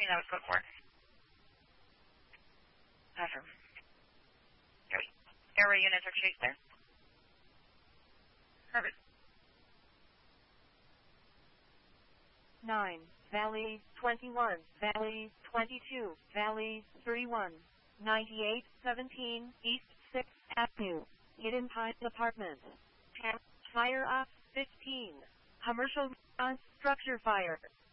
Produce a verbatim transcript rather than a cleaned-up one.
me that was code four. Bathroom. Airway units are chased there. Perfect. nine, Valley, twenty-one, Valley, twenty-two, Valley, thirty-one, ninety-eight, seventeen, East sixth Avenue, Hidden Pines Apartment. ten, Fire up, fifteen. Commercial, uh, structure fire.